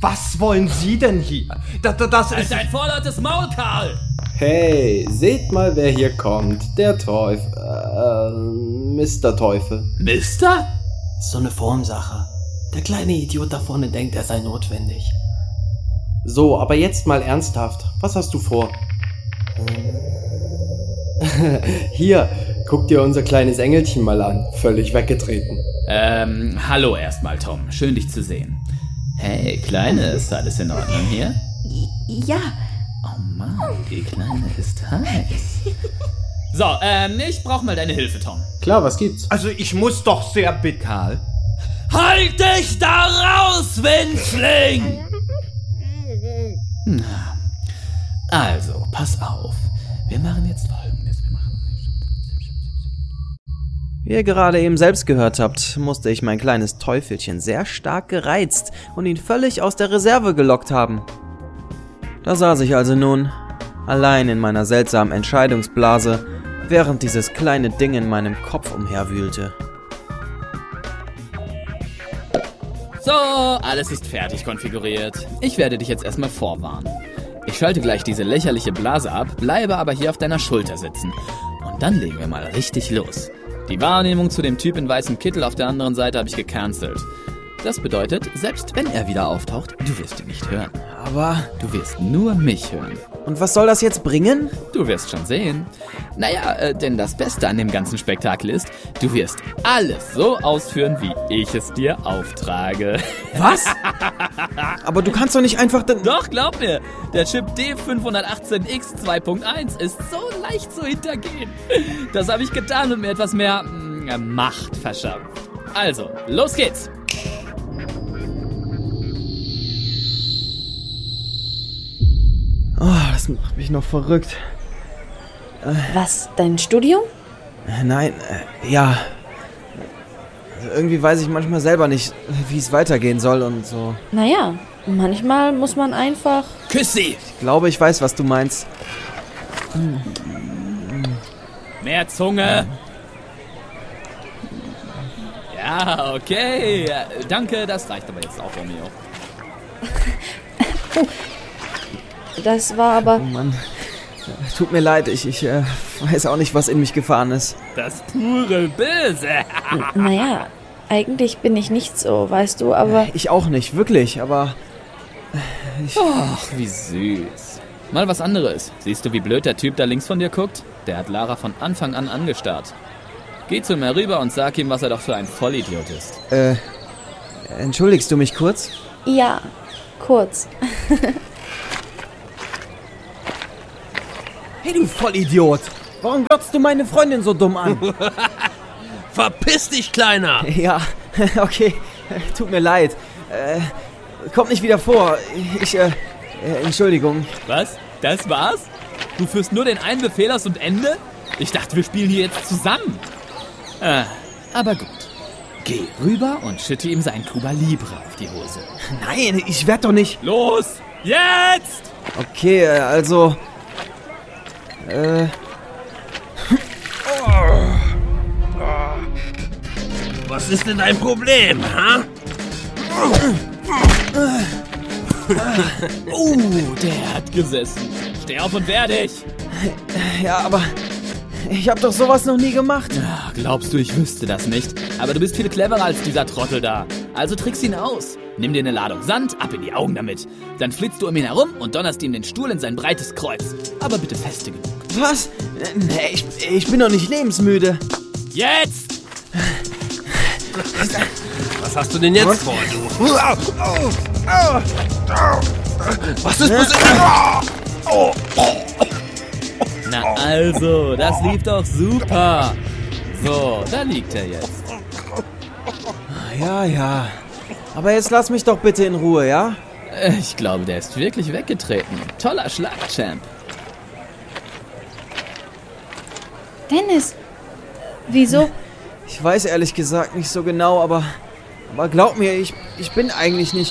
Was wollen Sie denn hier? Das ist... Halt ein vorlautes Maul, Karl! Hey, seht mal, wer hier kommt. Der Teufel. Mr. Teufel. Mister? Ist so eine Formsache. Der kleine Idiot da vorne denkt, er sei notwendig. So, aber jetzt mal ernsthaft. Was hast du vor? Hier, guck dir unser kleines Engelchen mal an. Völlig weggetreten. Hallo erstmal, Tom. Schön, dich zu sehen. Hey, Kleine, ist alles in Ordnung hier? Ja. Oh Mann, die Kleine ist heiß. So, ich brauch mal deine Hilfe, Tom. Klar, was gibt's? Also ich muss doch sehr bitten... Karl? Halt dich da raus, Winzling! Na, also, pass auf. Wir machen jetzt Folgendes. Wie ihr gerade eben selbst gehört habt, musste ich mein kleines Teufelchen sehr stark gereizt und ihn völlig aus der Reserve gelockt haben. Da saß ich also nun, allein in meiner seltsamen Entscheidungsblase, während dieses kleine Ding in meinem Kopf umherwühlte. So, alles ist fertig konfiguriert. Ich werde dich jetzt erstmal vorwarnen. Ich schalte gleich diese lächerliche Blase ab, bleibe aber hier auf deiner Schulter sitzen. Und dann legen wir mal richtig los. Die Wahrnehmung zu dem Typ in weißem Kittel auf der anderen Seite habe ich gecancelt. Das bedeutet, selbst wenn er wieder auftaucht, du wirst ihn nicht hören. Aber... Du wirst nur mich hören. Und was soll das jetzt bringen? Du wirst schon sehen. Naja, denn das Beste an dem ganzen Spektakel ist, du wirst alles so ausführen, wie ich es dir auftrage. Was? Aber du kannst doch nicht einfach... Doch, glaub mir, der Chip D518X 2.1 ist so leicht zu hintergehen. Das habe ich getan und mir etwas mehr Macht verschafft. Also, los geht's. Oh, das macht mich noch verrückt. Was, dein Studium? Nein, ja. Also irgendwie weiß ich manchmal selber nicht, wie es weitergehen soll und so. Naja, manchmal muss man einfach... Küss sie! Ich glaube, ich weiß, was du meinst. Mehr Zunge! Ja, okay. Danke, das reicht aber jetzt auch, Romeo. Das war aber... Oh Mann, tut mir leid, ich weiß auch nicht, was in mich gefahren ist. Das pure Böse. Naja, eigentlich bin ich nicht so, weißt du, aber... Ich auch nicht, wirklich, aber... Ach, wie süß. Mal was anderes. Siehst du, wie blöd der Typ da links von dir guckt? Der hat Lara von Anfang an angestarrt. Geh zu ihm herüber und sag ihm, was er doch für ein Vollidiot ist. Entschuldigst du mich kurz? Ja, kurz. Hey, du Vollidiot! Warum glotzt du meine Freundin so dumm an? Verpiss dich, Kleiner! Ja, okay, tut mir leid. Kommt nicht wieder vor. Entschuldigung. Was? Das war's? Du führst nur den einen Befehl aus und Ende? Ich dachte, wir spielen hier jetzt zusammen. Aber gut. Geh rüber und schütte ihm sein Cuba Libre auf die Hose. Nein, ich werd doch nicht... Los! Jetzt! Okay, also... Was ist denn dein Problem, ha? Der hat gesessen. Steh auf und wehr dich. Ja, aber... Ich hab doch sowas noch nie gemacht. Ach, glaubst du, ich wüsste das nicht? Aber du bist viel cleverer als dieser Trottel da. Also trickst ihn aus. Nimm dir eine Ladung Sand, ab in die Augen damit. Dann flitzt du um ihn herum und donnerst ihm den Stuhl in sein breites Kreuz. Aber bitte feste genug. Was? Nee, ich bin doch nicht lebensmüde. Jetzt! Was hast du denn jetzt vor, du? Was ist passiert? Na also, das lief doch super. So, da liegt er jetzt. Ja. Aber jetzt lass mich doch bitte in Ruhe, ja? Ich glaube, der ist wirklich weggetreten. Toller Schlag, Champ. Dennis, wieso? Ich weiß ehrlich gesagt nicht so genau, aber glaub mir, ich bin eigentlich nicht...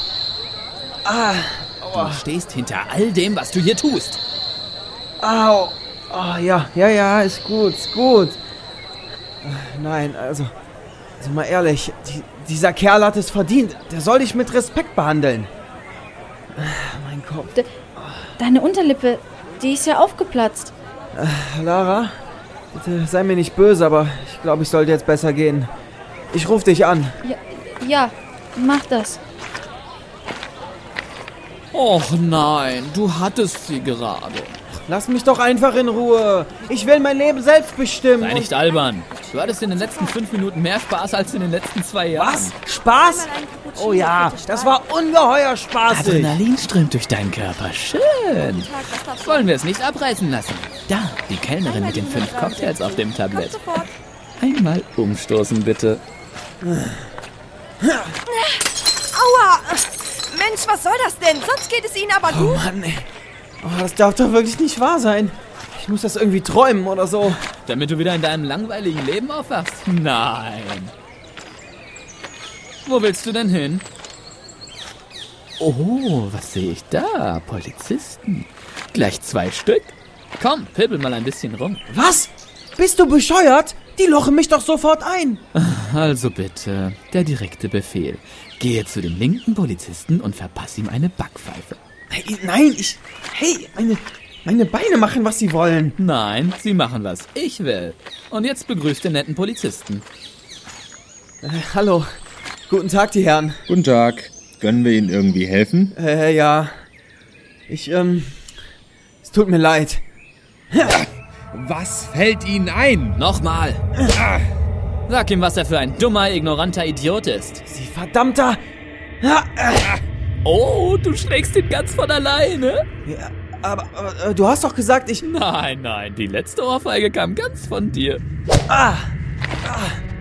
Du stehst hinter all dem, was du hier tust. Au. Oh, ja, ist gut. Nein, also mal ehrlich, dieser Kerl hat es verdient. Der soll dich mit Respekt behandeln. Mein Kopf. Deine Unterlippe, die ist ja aufgeplatzt. Lara, bitte sei mir nicht böse, aber ich glaube, ich sollte jetzt besser gehen. Ich rufe dich an. Ja, mach das. Och nein, du hattest sie gerade. Lass mich doch einfach in Ruhe. Ich will mein Leben selbst bestimmen. Sei nicht albern. Du hattest in den letzten 5 Minuten mehr Spaß als in den letzten 2 Jahren. Was? Spaß? Oh ja, das war ungeheuer spaßig. Adrenalin strömt durch deinen Körper. Schön. Wollen wir es nicht abreißen lassen? Da, die Kellnerin mit den 5 Cocktails auf dem Tablett. Einmal umstoßen, bitte. Aua! Mensch, was soll das denn? Sonst geht es Ihnen aber Oh gut. Mann, ey. Oh, das darf doch wirklich nicht wahr sein. Ich muss das irgendwie träumen oder so. Damit du wieder in deinem langweiligen Leben aufwachst? Nein. Wo willst du denn hin? Oh, was sehe ich da? Polizisten. Gleich 2 Stück. Komm, pippel mal ein bisschen rum. Was? Bist du bescheuert? Die lochen mich doch sofort ein. Also bitte, der direkte Befehl. Gehe zu dem linken Polizisten und verpasse ihm eine Backpfeife. Nein, Hey, meine Beine machen, was sie wollen. Nein, sie machen, was ich will. Und jetzt begrüßt den netten Polizisten. Hallo. Guten Tag, die Herren. Guten Tag. Können wir Ihnen irgendwie helfen? Ja. Es tut mir leid. Was fällt Ihnen ein? Nochmal. Sag ihm, was er für ein dummer, ignoranter Idiot ist. Sie verdammter... Oh, du schlägst ihn ganz von alleine? Ja, aber du hast doch gesagt, Nein, die letzte Ohrfeige kam ganz von dir. Ah!